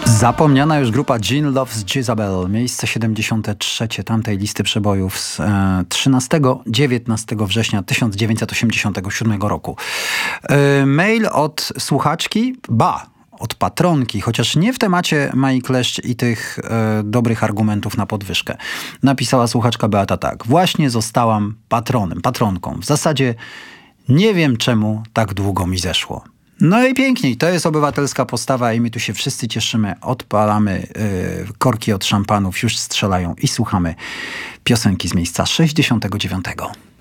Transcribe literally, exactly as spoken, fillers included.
Zapomniana już grupa Gene Loves Jezabel, miejsce siedemdziesiąte trzecie tamtej listy przebojów z e, trzynastego do dziewiętnastego września tysiąc dziewięćset osiemdziesiątego siódmego roku. E, mail od słuchaczki, ba, od patronki, chociaż nie w temacie Mai Kleszcz i tych e, dobrych argumentów na podwyżkę. Napisała słuchaczka Beata tak: właśnie zostałam patronem, patronką. W zasadzie nie wiem, czemu tak długo mi zeszło. No i piękniej, to jest obywatelska postawa i my tu się wszyscy cieszymy, odpalamy yy, korki od szampanów, już strzelają i słuchamy piosenki z miejsca sześćdziesiątego dziewiątego.